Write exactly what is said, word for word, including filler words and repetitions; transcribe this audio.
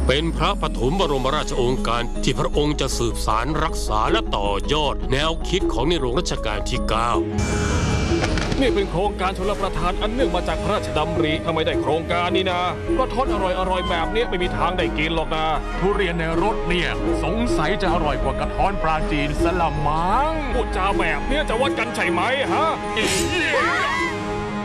เป็นพระปฐมบรมราชโองการที่พระองค์จะสืบสารรักษาและต่อยอดแนวคิดของในหลวงรัชกาลที่เก้านี่เป็นโครงการชลประทานอันเนื่องมาจากพระราชดำริทำไมได้โครงการนี้นะกระท้อนอร่อยๆแบบนี้ไม่มีทางได้กินหรอกนะทุเรียนในรถเนี่ยสงสัยจะอร่อยกว่ากระท้อนปลาจีนสละมังพูดจาแบบนี้จะวัดกันใช่ไหมฮะ